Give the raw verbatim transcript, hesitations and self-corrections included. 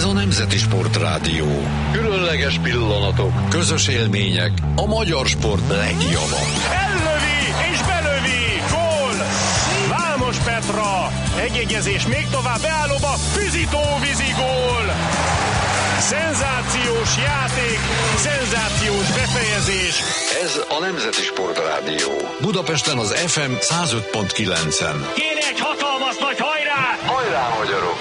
Ez a Nemzeti Sportrádió. Különleges pillanatok, közös élmények, a magyar sport legjava. Ellövi és belövi! Gól! Vámos Petra! Egyegyezés még tovább beállóba, Fizitó vízi gól! Szenzációs játék, szenzációs befejezés. Ez a Nemzeti Sportrádió. Budapesten az ef em száz öt pont kilencen. Kérj egy hatalmas nagy hajrá! Hajrá, magyarok!